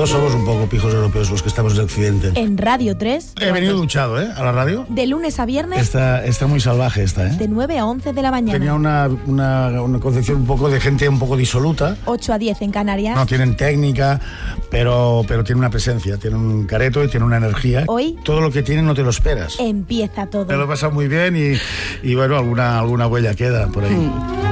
Todos somos un poco pijos europeos los que estamos en Occidente. En Radio 3. He venido duchado, a la radio. De lunes a viernes. Está muy salvaje esta, De 9 a 11 de la mañana. Tenía una concepción un poco de gente un poco disoluta. 8 a 10 en Canarias. No tienen técnica, pero tiene una presencia, tiene un careto y tiene una energía. Hoy. Todo lo que tienen no te lo esperas. Empieza todo. Me lo he pasado muy bien y bueno, alguna huella queda por ahí.